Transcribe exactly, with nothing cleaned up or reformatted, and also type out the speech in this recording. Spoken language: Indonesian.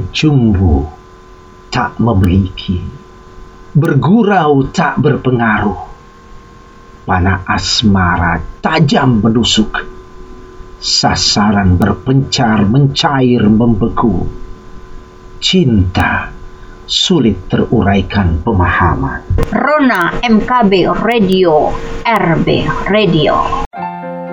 cumbu tak memiliki, bergurau tak berpengaruh, panah asmara tajam menusuk, sasaran berpencar mencair membeku, cinta sulit teruraikan pemahaman. Rona M K B Radio, R B Radio.